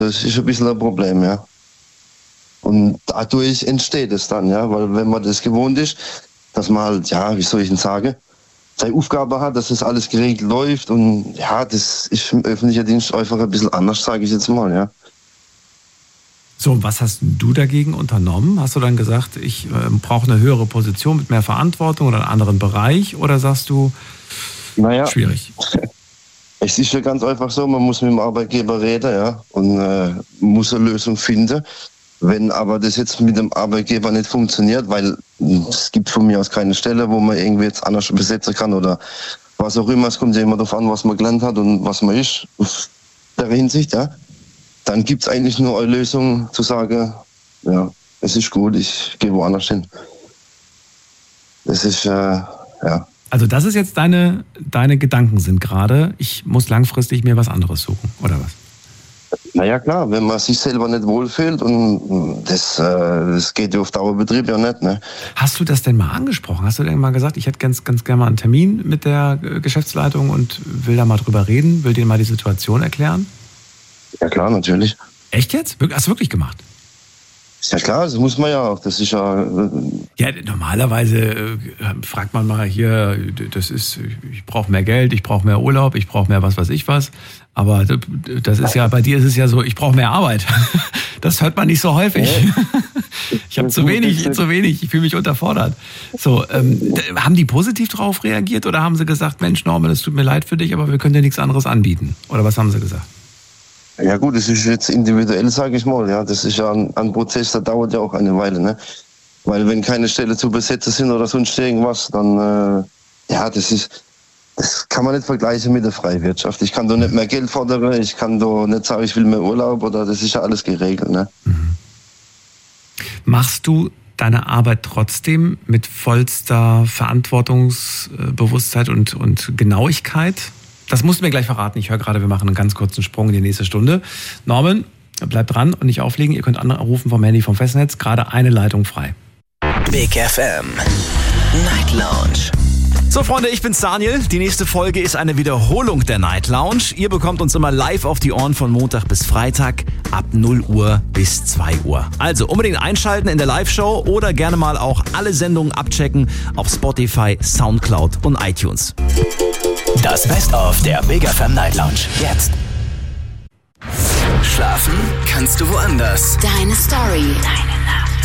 Das ist ein bisschen ein Problem, ja. Und dadurch entsteht es dann, ja, weil wenn man das gewohnt ist, dass man halt, ja, wie soll ich denn sagen, seine Aufgabe hat, dass das alles geregelt läuft und ja, das ist im öffentlichen Dienst einfach ein bisschen anders, sage ich jetzt mal, ja. So, und was hast du dagegen unternommen? Hast du dann gesagt, ich brauche eine höhere Position mit mehr Verantwortung oder einen anderen Bereich? Oder sagst du, schwierig? Es ist ja ganz einfach so, man muss mit dem Arbeitgeber reden, ja, und muss eine Lösung finden. Wenn aber das jetzt mit dem Arbeitgeber nicht funktioniert, weil es gibt von mir aus keine Stelle, wo man irgendwie jetzt anders besetzen kann oder was auch immer, es kommt ja immer darauf an, was man gelernt hat und was man ist, auf der Hinsicht, ja. Dann gibt es eigentlich nur eine Lösung, zu sagen, ja, es ist gut, ich gehe woanders hin. Das ist, ja. Also das ist jetzt deine Gedanken sind gerade, ich muss langfristig mir was anderes suchen, oder was? Naja, klar, wenn man sich selber nicht wohlfühlt und das geht ja auf Dauerbetrieb ja nicht, ne? Hast du das denn mal angesprochen? Hast du denn mal gesagt, ich hätte ganz gerne mal einen Termin mit der Geschäftsleitung und will da mal drüber reden, will denen mal die Situation erklären? Ja klar, natürlich. Echt jetzt? Hast du wirklich gemacht? Ja klar, das muss man ja auch. Das ist ja... Ja, normalerweise fragt man mal hier, ich brauche mehr Geld, ich brauche mehr Urlaub, ich brauche mehr was weiß ich was. Aber das ist ja, bei dir ist es ja so, ich brauche mehr Arbeit. Das hört man nicht so häufig. Ich habe zu wenig, ich fühle mich unterfordert. So, haben die positiv darauf reagiert oder haben sie gesagt, Mensch Norman, es tut mir leid für dich, aber wir können dir nichts anderes anbieten? Oder was haben sie gesagt? Ja gut, das ist jetzt individuell, sage ich mal. Ja, das ist ja ein Prozess, der dauert ja auch eine Weile, ne? Weil wenn keine Stelle zu besetzen sind oder sonst irgendwas, dann das kann man nicht vergleichen mit der Freiwirtschaft. Ich kann doch nicht mehr Geld fordern, ich kann doch nicht sagen, ich will mehr Urlaub oder das ist ja alles geregelt, ne? Mhm. Machst du deine Arbeit trotzdem mit vollster Verantwortungsbewusstheit und Genauigkeit? Das musst du mir gleich verraten. Ich höre gerade, wir machen einen ganz kurzen Sprung in die nächste Stunde. Norman, bleibt dran und nicht auflegen. Ihr könnt anrufen vom Handy vom Festnetz. Gerade eine Leitung frei. Big FM Night Lounge. So Freunde, ich bin's Daniel. Die nächste Folge ist eine Wiederholung der Night Lounge. Ihr bekommt uns immer live auf die Ohren von Montag bis Freitag ab 0 Uhr bis 2 Uhr. Also unbedingt einschalten in der Live-Show oder gerne mal auch alle Sendungen abchecken auf Spotify, Soundcloud und iTunes. Das Best-of der Big FM Night Lounge. Jetzt. Schlafen kannst du woanders. Deine Story.